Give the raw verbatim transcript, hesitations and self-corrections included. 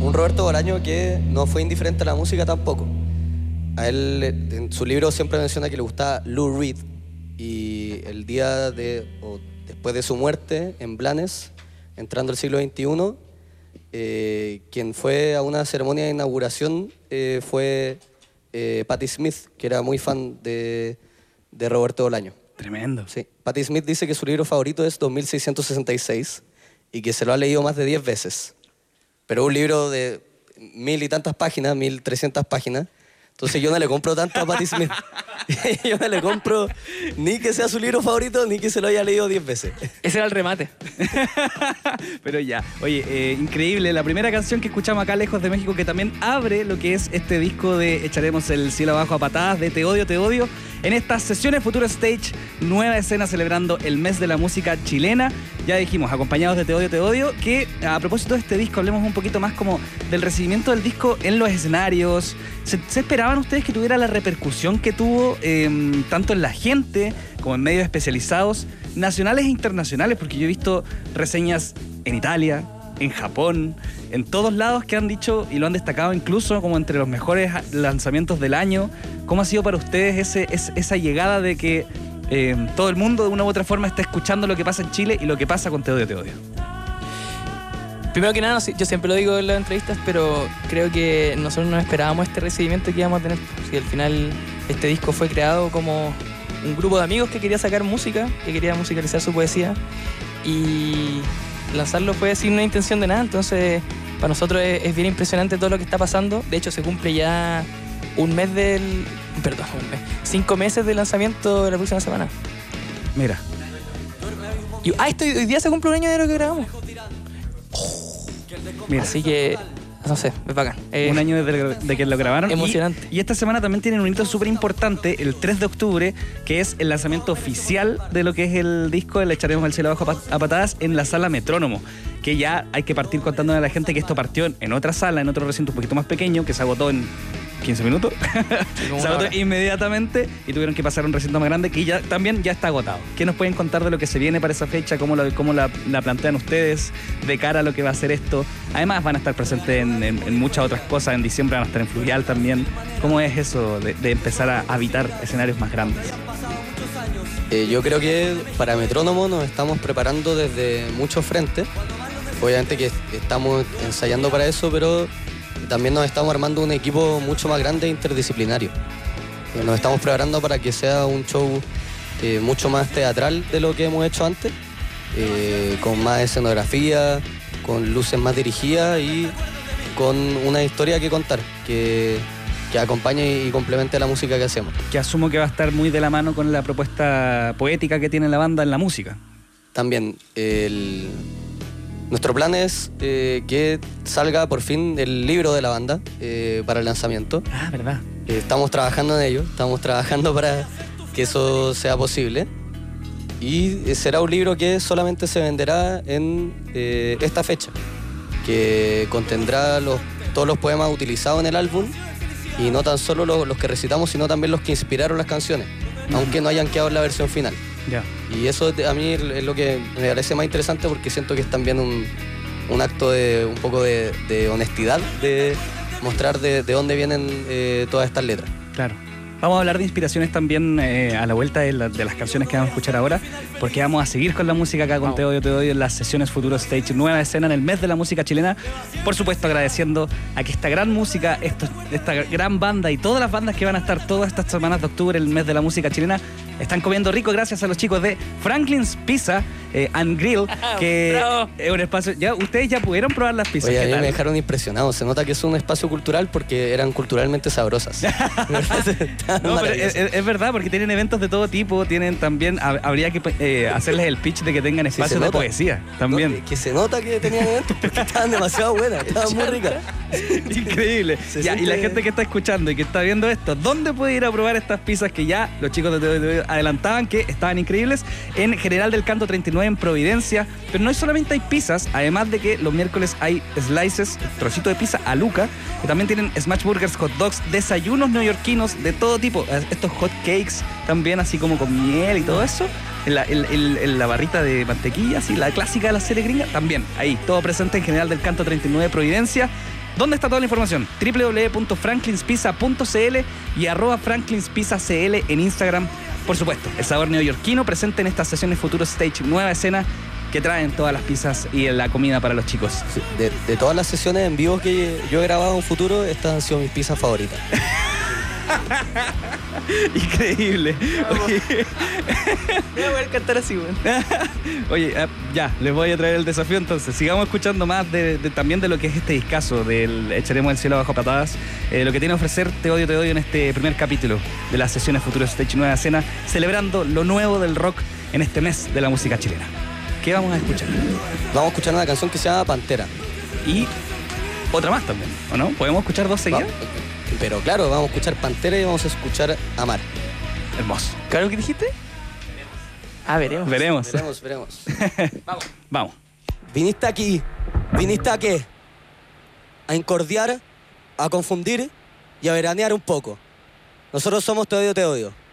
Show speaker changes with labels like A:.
A: un Roberto Bolaño que no fue indiferente a la música tampoco. A él, en su libro siempre menciona que le gustaba Lou Reed, y el día de, o después de su muerte en Blanes, entrando al siglo veintiuno, eh, quien fue a una ceremonia de inauguración eh, fue eh, Patti Smith, que era muy fan de, de Roberto Bolaño.
B: Tremendo.
A: Sí. Patti Smith dice que su libro favorito es dos mil seiscientos sesenta y seis y que se lo ha leído más de diez veces. Pero un libro de mil y tantas páginas, mil trescientas páginas. Entonces yo no le compro tanto a Patti Smith. Yo no le compro ni que sea su libro favorito, ni que se lo haya leído diez veces.
C: Ese era el remate.
B: Pero ya, oye, eh, increíble. La primera canción que escuchamos acá, Lejos de México, que también abre lo que es este disco de Echaremos el cielo abajo a patadas, de Te odio, te odio. En estas sesiones Futuro Stage, nueva escena celebrando el mes de la música chilena. Ya dijimos, acompañados de Te odio, te odio, que a propósito de este disco, hablemos un poquito más como del recibimiento del disco en los escenarios. ¿Se, se esperaban ustedes que tuviera la repercusión que tuvo eh, tanto en la gente como en medios especializados, nacionales e internacionales? Porque yo he visto reseñas en Italia, en Japón, en todos lados que han dicho y lo han destacado incluso como entre los mejores lanzamientos del año. ¿Cómo ha sido para ustedes ese, ese, esa llegada de que eh, todo el mundo de una u otra forma está escuchando lo que pasa en Chile y lo que pasa con Te odio, te odio?
C: Primero que nada, yo siempre lo digo en las entrevistas, pero creo que nosotros no esperábamos este recibimiento que íbamos a tener. Si al final este disco fue creado como un grupo de amigos que quería sacar música, que quería musicalizar su poesía, y lanzarlo fue sin una intención de nada. Entonces para nosotros es, es bien impresionante todo lo que está pasando. De hecho se cumple ya un mes del... perdón, un mes, cinco meses de lanzamiento de la próxima semana.
B: Mira.
C: Y, ah, esto, hoy día se cumple un año de lo que grabamos.
B: Mira.
C: Así que, no sé, es bacán. Eh,
B: un año desde de que lo grabaron.
C: Emocionante.
B: Y, y esta semana también tienen un hito súper importante, el tres de octubre, que es el lanzamiento oficial de lo que es el disco Le Echaremos el cielo abajo a patadas en la Sala Metrónomo. Que ya hay que partir contándole a la gente que esto partió en otra sala, en otro recinto un poquito más pequeño, que se agotó en quince minutos. Se agotó inmediatamente y tuvieron que pasar a un recinto más grande que ya también ya está agotado. ¿Qué nos pueden contar de lo que se viene para esa fecha? ¿Cómo, lo, cómo la, la plantean ustedes de cara a lo que va a ser esto? Además van a estar presentes en, en, en muchas otras cosas. En diciembre van a estar en Fluvial también. ¿Cómo es eso de, de empezar a habitar escenarios más grandes?
A: Eh, yo creo que para Metrónomo nos estamos preparando desde muchos frentes. Obviamente que estamos ensayando para eso, pero también nos estamos armando un equipo mucho más grande e interdisciplinario. Eh, nos estamos preparando para que sea un show eh, mucho más teatral de lo que hemos hecho antes, eh, con más escenografía, con luces más dirigidas y con una historia que contar, que, que acompañe y complemente la música que hacemos.
B: Que asumo que va a estar muy de la mano con la propuesta poética que tiene la banda en la música.
A: También el... Nuestro plan es eh, que salga por fin el libro de la banda eh, para el lanzamiento.
B: Ah, verdad.
A: Eh, estamos trabajando en ello, estamos trabajando para que eso sea posible. Y será un libro que solamente se venderá en eh, esta fecha, que contendrá los, todos los poemas utilizados en el álbum, y no tan solo los, los que recitamos, sino también los que inspiraron las canciones, uh-huh. aunque no hayan quedado en la versión final.
B: Ya.
A: Y eso a mí es lo que me parece más interesante, porque siento que es también un, un acto de un poco de, de honestidad, de mostrar de, de dónde vienen eh, todas estas letras.
B: Claro. Vamos a hablar de inspiraciones también eh, a la vuelta de, la, de las canciones que vamos a escuchar ahora, porque vamos a seguir con la música acá con wow. Te odio, te odio en las sesiones Futuro Stage, nueva escena en el mes de la música chilena. Por supuesto, agradeciendo a que esta gran música, esto, esta gran banda y todas las bandas que van a estar todas estas semanas de octubre, el mes de la música chilena, están comiendo rico gracias a los chicos de Franklin's Pizza eh, and Grill, que es un espacio... Ya, ustedes ya pudieron probar las pizzas.
A: Oye, a mí me dejaron impresionado. Se nota que es un espacio cultural porque eran culturalmente sabrosas.
B: No, pero es, es verdad, porque tienen eventos de todo tipo. Tienen también, habría que eh, hacerles el pitch de que tengan espacios sí, de poesía también.
A: No, que se nota que tenían eventos porque estaban demasiado buenas, estaban muy ricas.
B: Increíble. Ya, siente... Y la gente que está escuchando y que está viendo esto, ¿dónde puede ir a probar estas pizzas que ya los chicos de Te odio, te odio adelantaban que estaban increíbles? En General del Canto treinta y nueve en Providencia. Pero no solamente hay pizzas, además de que los miércoles hay slices, trocito de pizza a Luca, que también tienen smash burgers, hot dogs, desayunos neoyorquinos de todo tipo, estos hot cakes también, así como con miel y todo eso, en la, en, en, en la barrita de mantequilla, así, la clásica de la serie gringa, también ahí, todo presente en General del Canto treinta y nueve Providencia. ¿Dónde está toda la información? doble u doble u doble u punto franklins pizza punto c l y arroba franklins-pizza-cl en Instagram. Por supuesto, el sabor neoyorquino presente en estas sesiones Futuros Stage, nueva escena que traen todas las pizzas y la comida para los chicos.
A: Sí, de, de todas las sesiones en vivo que yo he grabado en Futuro, estas han sido mis pizzas favoritas.
B: Increíble. Oye,
C: Voy a poder cantar así, weón.
B: Oye, eh, ya, les voy a traer el desafío entonces. Sigamos escuchando más de, de, también de lo que es este discazo del Echaremos el cielo abajo a patadas, eh, lo que tiene a ofrecer Te Odio, Te Odio en este primer capítulo de las sesiones Futuros Stage Nueva Escena, celebrando lo nuevo del rock en este mes de la música chilena. ¿Qué vamos a escuchar?
A: Vamos a escuchar una canción que se llama Pantera.
B: Y otra más también, ¿o no? ¿Podemos escuchar dos seguidas?
A: Va- Pero claro, vamos a escuchar Pantera y vamos a escuchar Amar.
B: Hermoso.
C: ¿Claro que dijiste? Ah, veremos.
B: Veremos.
A: Veremos, veremos.
C: Vamos.
B: Vamos.
A: Viniste aquí, viniste a qué? A incordiar, a confundir y a veranear un poco. Nosotros somos Te Odio, Te Odio.